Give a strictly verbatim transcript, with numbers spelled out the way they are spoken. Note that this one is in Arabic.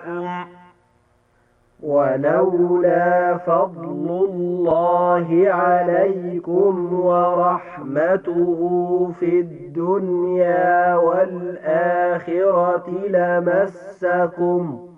معكم ولولا فضل الله عليكم ورحمته في الدنيا والآخرة لمسكم